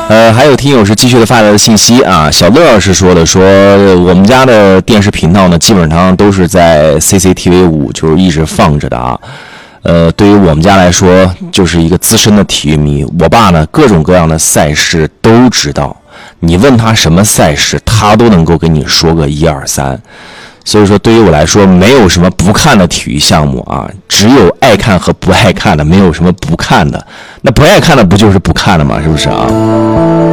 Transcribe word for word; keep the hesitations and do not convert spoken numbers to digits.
呃，还有听友是继续的发来的信息啊，小乐是说的，说我们家的电视频道呢，基本上都是在 C C T V 五，就是一直放着的啊。呃，对于我们家来说，就是一个资深的体育迷。我爸呢，各种各样的赛事都知道，你问他什么赛事，他都能够跟你说个一二三。所以说，对于我来说，没有什么不看的体育项目啊，只有爱看和不爱看的，没有什么不看的。那不爱看的不就是不看的吗？是不是啊？